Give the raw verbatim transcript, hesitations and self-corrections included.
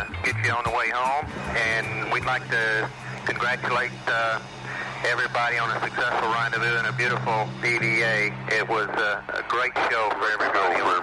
uh, get you on the way home. And we'd like to congratulate uh, everybody on a successful rendezvous and a beautiful P D A. It was uh, a great show for everybody.